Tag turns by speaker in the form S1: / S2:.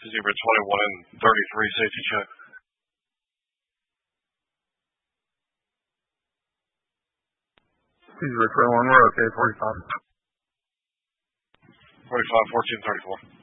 S1: Zebra 21 and 33, safety check.
S2: Zebra 21, we're okay, 45.
S1: 45, 14, 34.